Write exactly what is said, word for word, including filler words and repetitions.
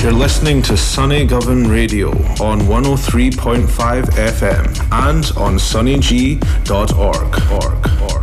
You're listening to Sunny Govan Radio on one oh three point five F M and on sunny g dot org. org, org.